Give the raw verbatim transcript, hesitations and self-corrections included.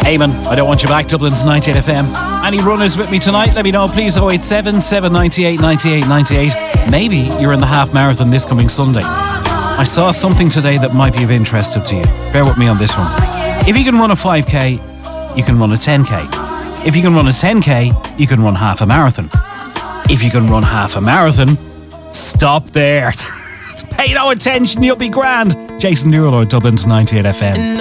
Eamon, I don't want you back, Dublin's ninety-eight F M. Any runners with me tonight? Let me know, please. oh eight seven, seven nine eight, nine eight nine eight. Maybe you're in the half marathon this coming Sunday. I saw something today that might be of interest to you. Bear with me on this one. If you can run a five K, you can run a ten K. If you can run a ten K, you can run half a marathon. If you can run half a marathon, stop there. Pay no attention, you'll be grand. Jason Derulo, Dublin's ninety-eight F M.